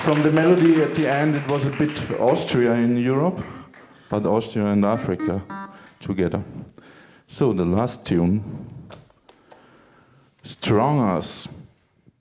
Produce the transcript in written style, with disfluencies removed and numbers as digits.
From the melody at the end, it was a bit Austria in Europe, but Austria and Africa together. So the last tune, Strong Us.